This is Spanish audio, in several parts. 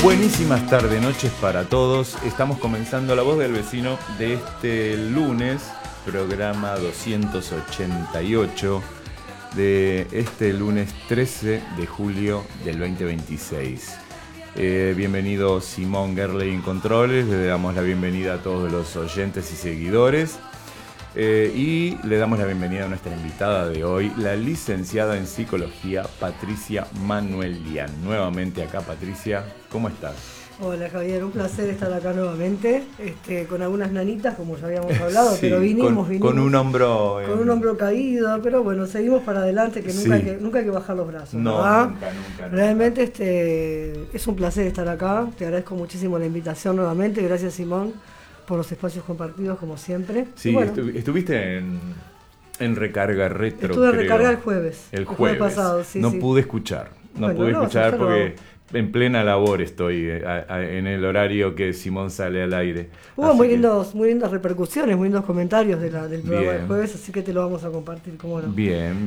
Buenísimas tardes, noches para todos. Estamos comenzando La Voz del Vecino de este lunes, programa 288 de este lunes 13 de julio del 2026. Bienvenido Simón Gerley en Controles, le damos la bienvenida a todos los oyentes y seguidores. Y le damos la bienvenida a nuestra invitada de hoy, la licenciada en Psicología, Patricia Manuelian. Nuevamente acá, Patricia, ¿cómo estás? Hola Javier, un placer estar acá nuevamente, con algunas nanitas como ya habíamos hablado, Sí, pero vinimos con un hombro... con un hombro caído, pero bueno, seguimos para adelante, que nunca, Sí. nunca hay que bajar los brazos, No, ¿verdad? nunca. Realmente es un placer estar acá, te agradezco muchísimo la invitación nuevamente, gracias Simón por los espacios compartidos como siempre. Sí, y bueno, estuviste en Recarga Retro, estuve en creo. Recarga el jueves. El jueves pasado, sí, no sí. pude escuchar, Bueno, pude no, escuchar yo porque en plena labor estoy en el horario que Simón sale al aire. Hubo Así muy que- lindas repercusiones, muy lindos comentarios del programa Bien. del jueves, así que te lo vamos a compartir, ¿cómo no? Bien.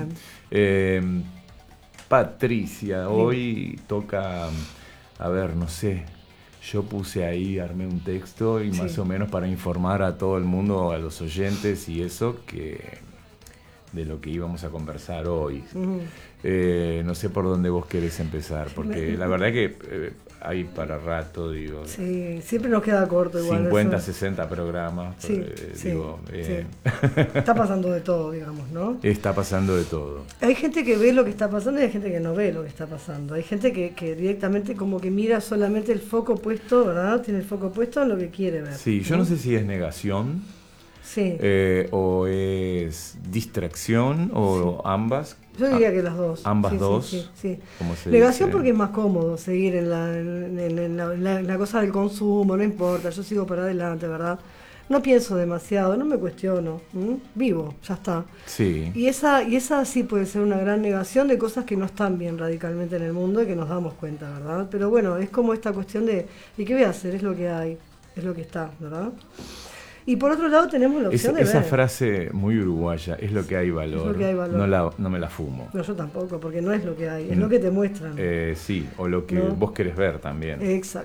Patricia, hoy toca, a ver, no sé, yo puse ahí, armé un texto y Sí. más o menos para informar a todo el mundo, a los oyentes y eso, que de lo que íbamos a conversar hoy. Ujú. No sé por dónde vos querés empezar, porque la verdad que hay para rato, digo, Sí, siempre nos queda corto igual. 50, eso. 60 programas, Sí, sí, digo, sí. Está pasando de todo, digamos, ¿no? está pasando de todo. Hay gente que ve lo que está pasando y hay gente que no ve lo que está pasando. Hay gente que directamente como que mira solamente el foco puesto, ¿verdad? Tiene el foco puesto en lo que quiere ver. Sí, yo no sé si es negación Sí, o es distracción o ambas. yo diría que las dos. Ambas Sí, dos. Sí, sí. Como se Negación dice. porque es más cómodo seguir en la cosa del consumo, no importa, yo sigo para adelante, ¿verdad? No pienso demasiado, no me cuestiono, vivo, ya está. Sí. Y esa sí puede ser una gran negación de cosas que no están bien radicalmente en el mundo y que nos damos cuenta, ¿verdad? Pero bueno, es como esta cuestión de, ¿y qué voy a hacer? Es lo que hay, es lo que está, ¿verdad? Y por otro lado tenemos la opción de Esa ver. frase muy uruguaya, es lo que hay valor. Es lo que hay valor. No me la fumo. No, yo tampoco, porque no es lo que hay, es lo que te muestran. Sí, o lo que No. vos querés ver también.